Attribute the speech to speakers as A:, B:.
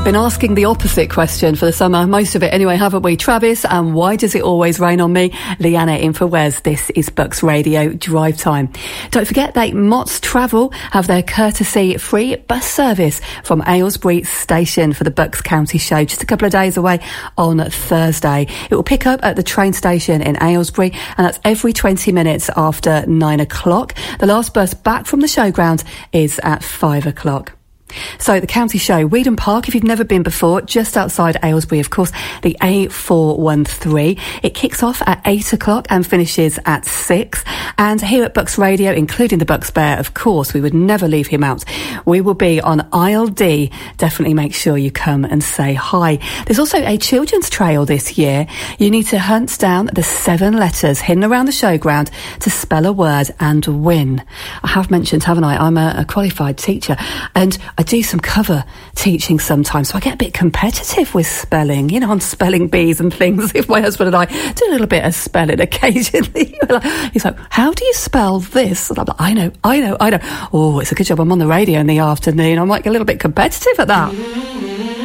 A: Been asking the opposite question for the summer, most of it anyway, haven't we? Travis, and why does it always rain on me? Leanna in for Wes. This is Bucks Radio Drive Time. Don't forget that Mott's Travel have their courtesy free bus service from Aylesbury Station for the Bucks County Show, just a couple of days away on Thursday. It will pick up at the train station in Aylesbury, and that's every 20 minutes after 9 o'clock. The last bus back from the showground is at 5 o'clock. So the county show, Weedon Park, if you've never been before, just outside Aylesbury, of course, the A413. It kicks off at 8 o'clock and finishes at 6. And here at Bucks Radio, including the Bucks Bear, of course, we would never leave him out. We will be on Aisle D. Definitely make sure you come and say hi. There's also a children's trail this year. You need to hunt down the 7 letters hidden around the showground to spell a word and win. I have mentioned, haven't I, I'm a qualified teacher, and I do some cover teaching sometimes, so I get a bit competitive with spelling. You know, I'm spelling bees and things. If my husband and I do a little bit of spelling occasionally, he's like, how do you spell this? And I'm like, I know. Oh, it's a good job I'm on the radio in the afternoon. I'm like a little bit competitive at that.